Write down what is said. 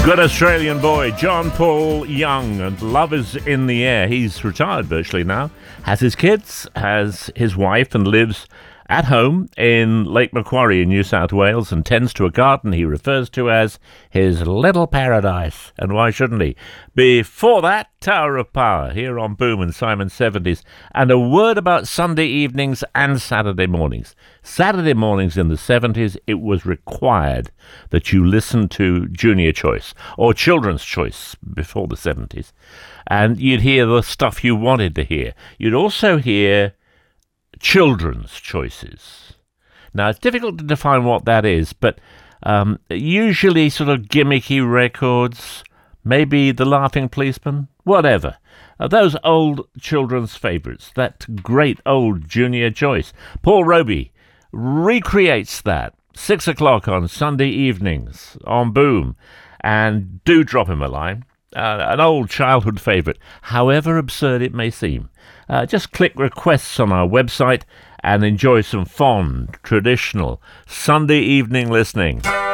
Good Australian boy, John Paul Young, and Love is in the Air. He's retired virtually now, has his kids, has his wife, and lives at home in Lake Macquarie in New South Wales, and tends to a garden he refers to as his little paradise. And why shouldn't he? Before that, Tower of Power here on Boom and Simon 70s, and a word about Sunday evenings and Saturday mornings. Saturday mornings in the 70s, it was required that you listen to Junior Choice or Children's Choice before the 70s, and you'd hear the stuff you wanted to hear. You'd also hear children's choices. Now, it's difficult to define what that is, but usually sort of gimmicky records, maybe The Laughing Policeman, whatever. Those old children's favourites, that great old Junior Choice. Paul Roby recreates that 6 o'clock on Sunday evenings on Boom, and do drop him a line. An old childhood favourite, however absurd it may seem. Just click requests on our website and enjoy some fond, traditional Sunday evening listening.